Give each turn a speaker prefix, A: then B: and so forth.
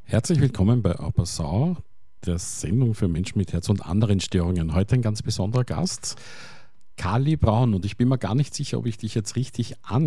A: Herzlich willkommen bei En Passant, der Sendung für Menschen mit Herz und anderen Störungen. Heute ein ganz besonderer Gast, Kali Braun. Und ich bin mir gar nicht sicher, ob ich dich jetzt richtig